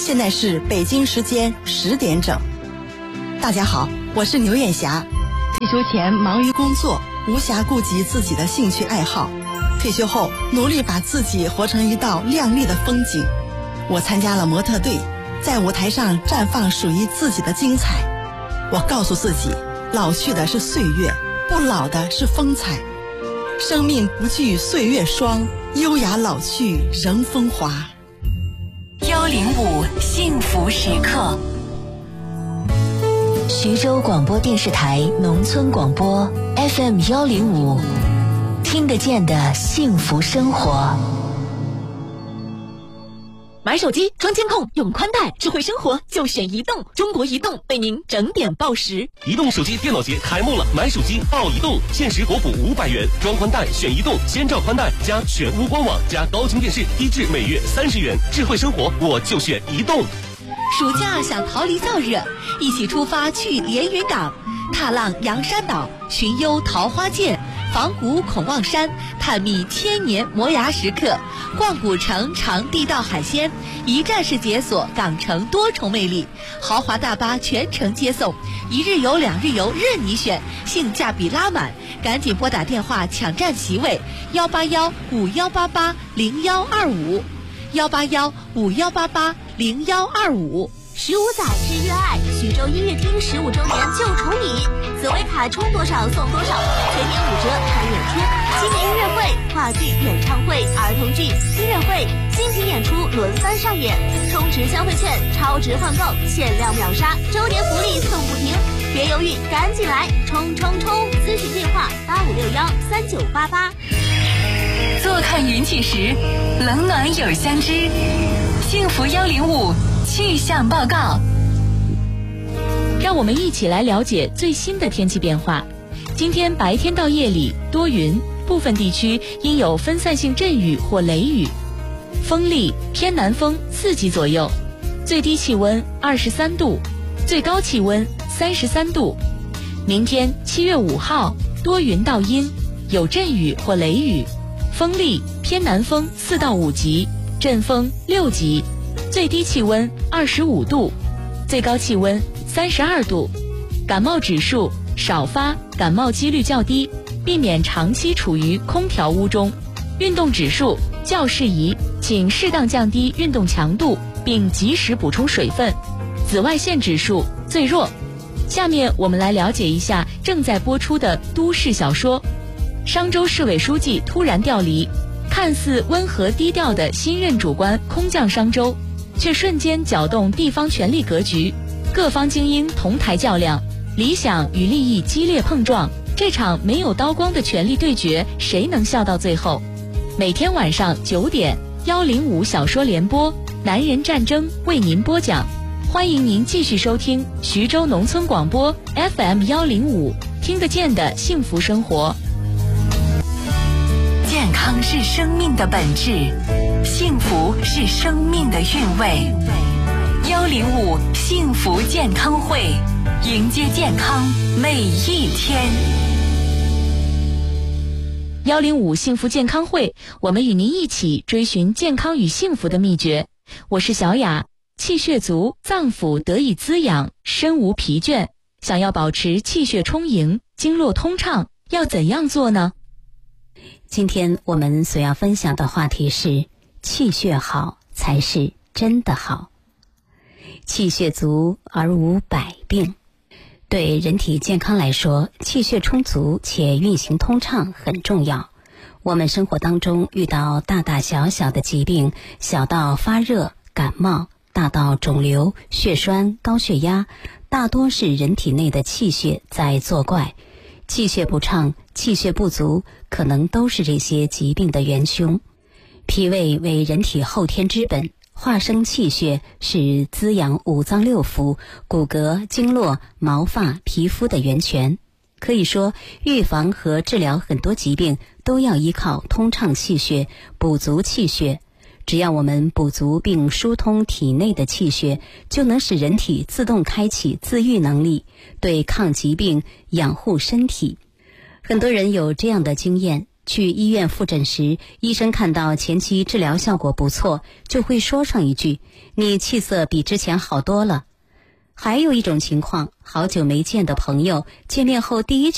现在是北京时间10点整。大家好，我是牛艳霞。退休前忙于工作，无暇顾及自己的兴趣爱好。退休后努力把自己活成一道亮丽的风景。我参加了模特队，在舞台上绽放属于自己的精彩。我告诉自己，老去的是岁月，不老的是风采。生命不惧岁月霜，优雅老去仍风华。 105幸福时刻，徐州广播电视台农村广播 FM 105，听得见的幸福生活。 买手机装监控用宽带，智慧生活就选移动。中国移动为您整点报时。 移动手机电脑节开幕了，买手机报移动，限时国补500元，装宽带选移动，先兆宽带加全屋官网加高清电视，低至每月30元。智慧生活我就选移动。 暑假想逃离燥热，一起出发去连云港，踏浪阳山岛，寻幽桃花涧，访古孔望山，探秘千年磨牙时刻，逛古城尝地道海鲜，一站式解锁港城多重魅力，豪华大巴全程接送，1日游2日游任你选，性价比拉满，赶紧拨打电话抢占席位，18151880125，18151880125。 15载之热爱，徐州音乐厅15周年就宠你，紫薇卡充多少送多少，全年5折开眼圈。新年音乐会、话剧、演唱会、儿童剧、音乐会、新品演出轮番上演，充值消费券，超值换购，限量秒杀，周年福利送不停，别犹豫，赶紧来，冲冲冲！咨询电话85613988。 坐看云起时，冷暖有相知。幸福105气象报告， 让我们一起来了解最新的天气变化。今天白天到夜里多云，部分地区应有分散性阵雨或雷雨，风力偏南风4级左右，最低气温23度，最高气温33度。明天7月5号多云到阴，有阵雨或雷雨，风力偏南风4到5级，阵风6级，最低气温25度，最高气温32度。感冒指数少发，感冒几率较低，避免长期处于空调屋中。运动指数较适宜，请适当降低运动强度，并及时补充水分。紫外线指数最弱。下面我们来了解一下正在播出的都市小说。商州市委书记突然调离，看似温和低调的新任主官空降商州，却瞬间搅动地方权力格局，各方精英同台较量，理想与利益激烈碰撞，这场没有刀光的权力对决，谁能笑到最后？每天晚上9点，105小说联播，男人战争为您播讲。欢迎您继续收听徐州农村广播 FM 105，听得见的幸福生活。 健康是生命的本质，幸福是生命的韵味。105幸福健康会，迎接健康每一天。 105幸福健康会，我们与您一起追寻健康与幸福的秘诀。我是小雅。气血足，脏腑得以滋养，身无疲倦。想要保持气血充盈，经络通畅，要怎样做呢？ 今天我们所要分享的话题是气血好才是真的好。气血足而无百病。对人体健康来说，气血充足且运行通畅很重要。我们生活当中遇到大大小小的疾病，小到发热、感冒，大到肿瘤、血栓、高血压，大多是人体内的气血在作怪。气血不畅、气血不足，可能都是这些疾病的元凶。脾胃为人体后天之本，化生气血是滋养五脏六腑、骨骼、经络、毛发、皮肤的源泉。可以说，预防和治疗很多疾病都要依靠通畅气血，补足气血。只要我们补足并疏通体内的气血，就能使人体自动开启自愈能力，对抗疾病，养护身体。很多人有这样的经验， 去医院复诊时，医生看到前期治疗效果不错，就会说上一句：“你气色比之前好多了。”还有一种情况，好久没见的朋友见面后第一